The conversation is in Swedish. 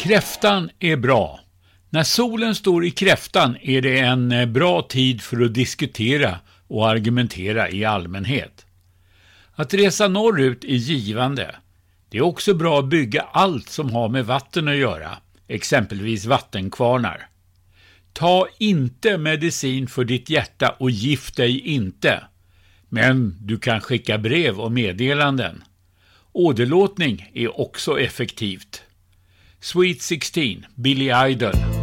Kräftan är bra. När solen står i kräftan är det en bra tid för att diskutera och argumentera i allmänhet. Att resa norrut är givande. Det är också bra att bygga allt som har med vatten att göra, exempelvis vattenkvarnar. Ta inte medicin för ditt hjärta och gift dig inte. Men du kan skicka brev och meddelanden. Åderlåtning är också effektivt. Sweet 16, Billy Idol.